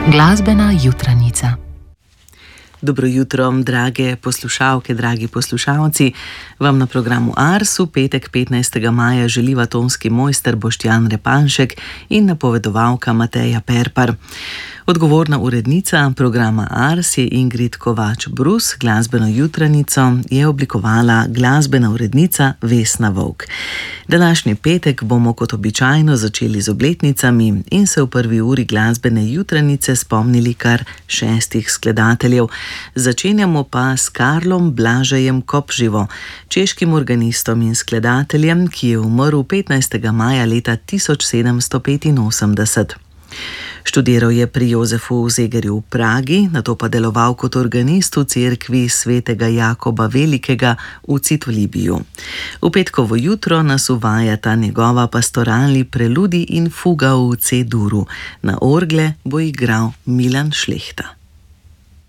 Glasbena jutranica. Dobro jutro, drage poslušalke, dragi poslušalci. Vam na programu Ars v petek 15. maja želiva tonski mojster Boštjan Repanšek in napovedovalka Mateja Perpar. Odgovorna urednica programa Ars je Ingrid Kovač-Brus, glasbeno jutranico je oblikovala glasbena urednica Vesna Vovk. Današnji petek bomo kot običajno začeli z obletnicami in se v prvi uri glasbene jutranice spomnili kar 6 skladateljev. Začenjamo pa s Karlom Blažejem Kopživo, češkim organistom in skladateljem, ki je umrl 15. maja leta 1785. Študiral je pri Jozefu Zegerju v Pragi, nato pa deloval kot organist v cerkvi svetega Jakoba Velikega v Citolibiju. V petkovo jutro nas uvajata njegova pastoralni preludi in fuga v C-duru. Na orgle bo igral Milan Šlehta.